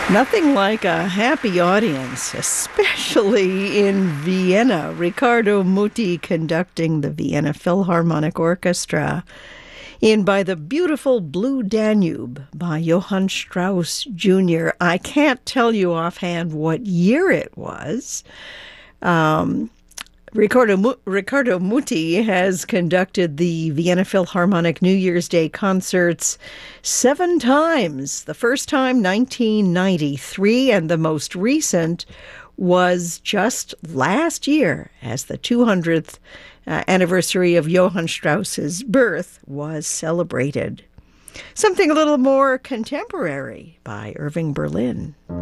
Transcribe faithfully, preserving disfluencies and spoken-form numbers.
Nothing like a happy audience, especially in Vienna. Riccardo Muti conducting the Vienna Philharmonic Orchestra in By the Beautiful Blue Danube by Johann Strauss Junior I can't tell you offhand what year it was. Um, Riccardo, Riccardo Muti has conducted the Vienna Philharmonic New Year's Day concerts seven times. The first time, nineteen ninety-three, and the most recent was just last year as the two hundredth uh, anniversary of Johann Strauss's birth was celebrated. Something a little more contemporary by Irving Berlin.